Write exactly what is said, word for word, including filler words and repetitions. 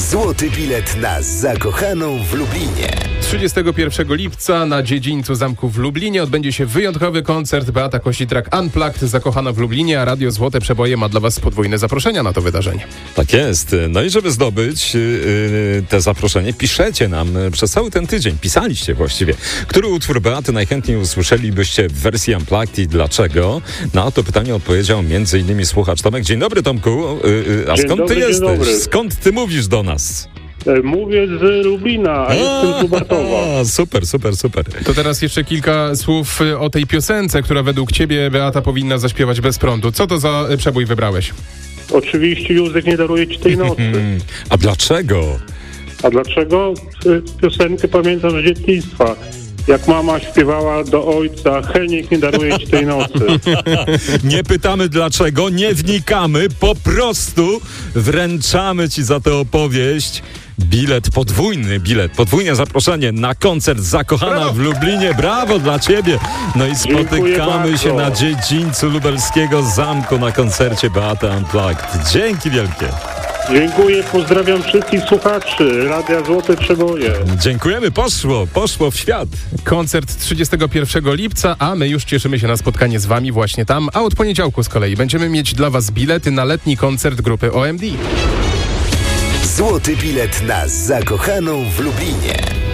Złoty bilet na zakochaną w Lublinie. trzydziestego pierwszego lipca na dziedzińcu zamku w Lublinie odbędzie się wyjątkowy koncert Beata Kositrak Unplugged, zakochana w Lublinie, a Radio Złote Przeboje ma dla Was podwójne zaproszenia na to wydarzenie. Tak jest. No i żeby zdobyć yy, te zaproszenie, piszecie nam przez cały ten tydzień. Pisaliście właściwie. Który utwór Beaty najchętniej usłyszelibyście w wersji Unplugged i dlaczego? Na to pytanie odpowiedział między innymi słuchacz Tomek. Dzień dobry, Tomku. Yy, a Dzień skąd dobry, ty dzień jesteś? dobry. Skąd ty mówisz do nas? Mówię z Lublina, a jestem z Lubartowa. A, super, super, super. To teraz jeszcze kilka słów o tej piosence, która według Ciebie, Beata, powinna zaśpiewać bez prądu. Co to za przebój wybrałeś? Oczywiście Józef nie daruje ci tej nocy. A dlaczego? A dlaczego? Piosenkę pamiętam z dzieciństwa. Jak mama śpiewała do ojca, Henik nie daruje ci tej nocy. Nie pytamy dlaczego, nie wnikamy, po prostu wręczamy ci za tę opowieść bilet, podwójny bilet, podwójne zaproszenie na koncert Zakochana Brawo! w Lublinie. Brawo dla ciebie! No i spotykamy się na dziedzińcu lubelskiego zamku na koncercie Beaty Unplugged. Dzięki wielkie! Dziękuję, pozdrawiam wszystkich słuchaczy Radia Złote Przeboje. Dziękujemy, poszło, poszło w świat. Koncert trzydziestego pierwszego lipca, a my już cieszymy się na spotkanie z Wami właśnie tam, a od poniedziałku z kolei będziemy mieć dla Was bilety na letni koncert grupy O M D. Złoty bilet na zakochaną w Lublinie.